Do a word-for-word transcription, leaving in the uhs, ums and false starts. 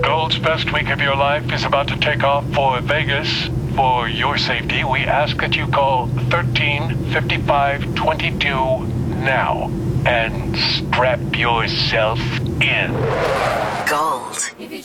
Gold's best week of your life is about to take off for Vegas. For your safety, we ask that you call thirteen fifty-five twenty-two now and strap yourself in. Gold.